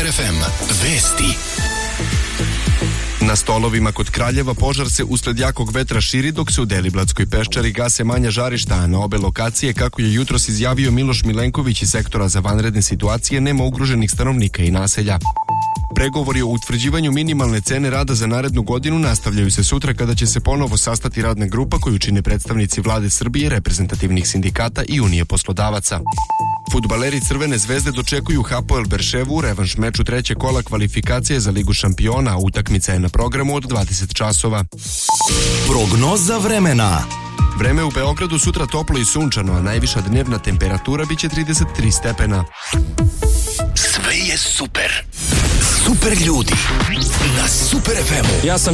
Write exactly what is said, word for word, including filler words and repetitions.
ef em vesti. Na stolovima kod Kraljeva požar se usled jakog vetra širi dok se u Deliblatskoj peščari gase manja žarišta, a na obe lokacije, kako je jutros izjavio Miloš Milenković iz sektora za vanredne situacije, nema ugroženih stanovnika i naselja. Pregovori o utvrđivanju minimalne cene rada za narednu godinu nastavljaju se sutra kada će se ponovo sastati radna grupa koju čine predstavnici Vlade Srbije, reprezentativnih sindikata i Unije poslodavaca. Fudbaleri Crvene zvezde dočekuju Hapoel Berševu u revanš meču treće kola kvalifikacije za Ligu šampiona, a utakmica je na programu od dvadeset časova. Prognoza vremena. Vreme u Beogradu sutra toplo i sunčano, a najviša dnevna temperatura biće trideset tri stepena. Sve je super. Super ljudi na Super ef emu. Ja sam